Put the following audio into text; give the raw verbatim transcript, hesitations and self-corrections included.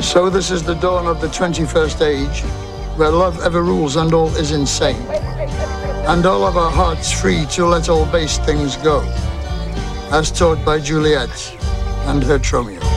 So this is the dawn of the twenty-first age, where love ever rules and all is insane, and all of our hearts free to let all base things go, as taught by Juliet and her Tromeo.